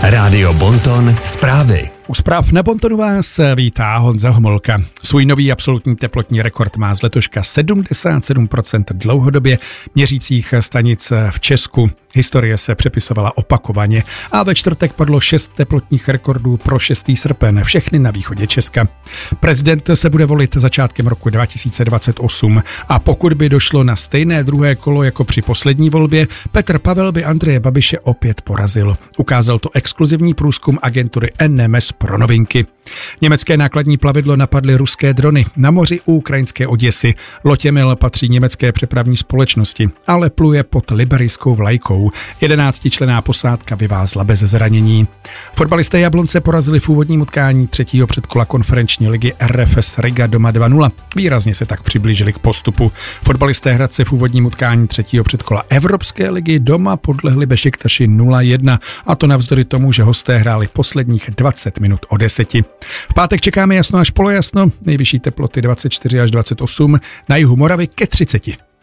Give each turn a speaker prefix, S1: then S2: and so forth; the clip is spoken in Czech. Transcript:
S1: Rádio Bonton zprávy.
S2: U zpráv na Bontonu vás vítá Honza Homolka. Svůj nový absolutní teplotní rekord má z letoška 77% dlouhodobě měřících stanic v Česku. Historie se přepisovala opakovaně a ve čtvrtek padlo 6 teplotních rekordů pro 6. srpen, všechny na východě Česka. Prezident se bude volit začátkem roku 2028 a pokud by došlo na stejné druhé kolo jako při poslední volbě, Petr Pavel by Andreje Babiše opět porazil. Ukázal to exkluzivní průzkum agentury NMS pro Novinky. Německé nákladní plavidlo napadly ruské drony na moři u ukrajinské Oděsy. Loď Emil patří německé přepravní společnosti, ale pluje pod liberijskou vlajkou. 11členná posádka vyvázla bez zranění. Fotbalisté Jablonce porazili v úvodním utkání 3. předkola konferenční ligy RFS Riga doma 2-0. Výrazně se tak přiblížili k postupu. Fotbalisté Hradce v úvodním utkání 3. předkola Evropské ligy doma podlehli Bešiktaši 0-1, a to navzdory tomu, že hosté hráli posledních 20 minut o 10. V pátek čekáme jasno až polojasno, nejvyšší teploty 24 až 28, na jihu Moravy ke 30.